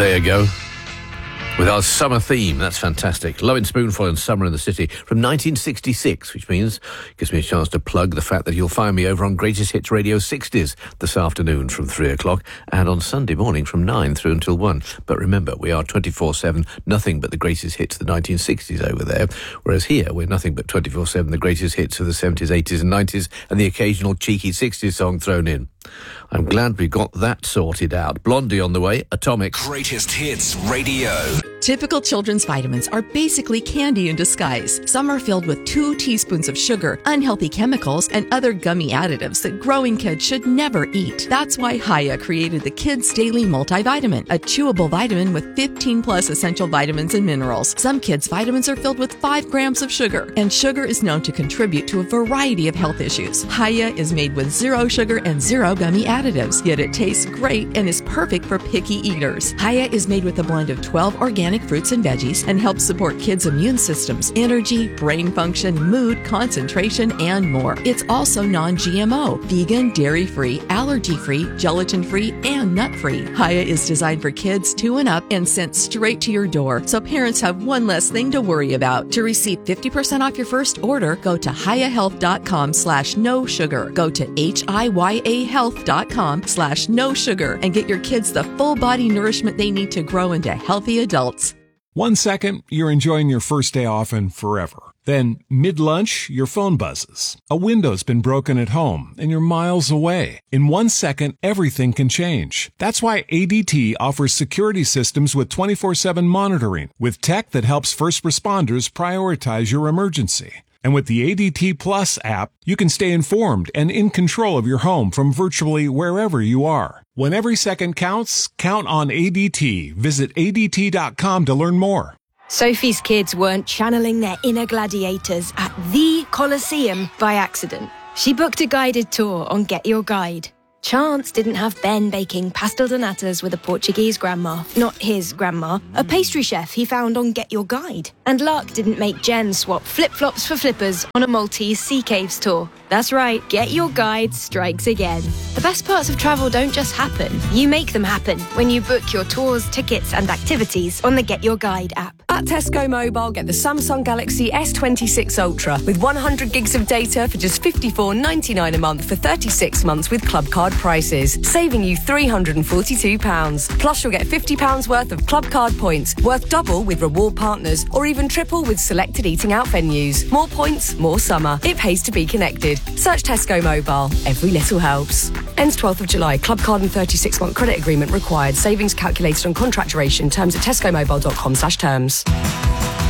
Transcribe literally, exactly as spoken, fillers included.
There you go. With our summer theme. That's fantastic. Low in Spoonful and Summer in the City from nineteen sixty-six, which means it gives me a chance to plug the fact that you'll find me over on Greatest Hits Radio sixties this afternoon from three o'clock and on Sunday morning from nine through until one. But remember, we are twenty-four seven, nothing but the greatest hits of the nineteen sixties over there, whereas here we're nothing but twenty-four seven, the greatest hits of the seventies, eighties and nineties and the occasional cheeky sixties song thrown in. I'm glad we got that sorted out. Blondie on the way, Atomic. Greatest Hits Radio. Typical children's vitamins are basically candy in disguise. Some are filled with two teaspoons of sugar, unhealthy chemicals, and other gummy additives that growing kids should never eat. That's why Hiya created the Kids Daily Multivitamin, a chewable vitamin with fifteen plus essential vitamins and minerals. Some kids' vitamins are filled with five grams of sugar, and sugar is known to contribute to a variety of health issues. Hiya is made with zero sugar and zero gummy additives, yet it tastes great and is perfect for picky eaters. Hiya is made with a blend of twelve organic fruits and veggies and helps support kids' immune systems, energy, brain function, mood, concentration, and more. It's also non-G M O, vegan, dairy-free, allergy-free, gelatin-free, and nut-free. Hiya is designed for kids two and up and sent straight to your door, so parents have one less thing to worry about. To receive fifty percent off your first order, go to hiyahealth.com slash no sugar. Go to H-I-Y-A health.com slash no sugar and get your kids the full body nourishment they need to grow into healthy adults. One second, you're enjoying your first day off and forever. Then, mid-lunch, your phone buzzes. A window's been broken at home, and you're miles away. In one second, everything can change. That's why A D T offers security systems with twenty-four seven monitoring, with tech that helps first responders prioritize your emergency. And with the A D T Plus app, you can stay informed and in control of your home from virtually wherever you are. When every second counts, count on A D T. Visit A D T dot com to learn more. Sophie's kids weren't channeling their inner gladiators at the Colosseum by accident. She booked a guided tour on Get Your Guide. Chance didn't have Ben baking pastel de natas with a Portuguese grandma, not his grandma, a pastry chef he found on Get Your Guide. And luck didn't make Jen swap flip-flops for flippers on a Maltese sea caves tour. That's right, Get Your Guide strikes again. The best parts of travel don't just happen, you make them happen when you book your tours, tickets and activities on the Get Your Guide app. At Tesco Mobile, get the Samsung Galaxy S twenty-six Ultra with one hundred gigs of data for just fifty-four ninety-nine a month for thirty-six months with Club Card prices, saving you three hundred forty-two pounds. Plus, you'll get fifty pounds worth of Club Card points, worth double with reward partners, or even triple with selected eating out venues. More points, more summer. It pays to be connected. Search Tesco Mobile. Every little helps. Ends twelfth of July. Club Card and thirty-six month credit agreement required. Savings calculated on contract duration. Terms at tesco mobile dot com slash terms.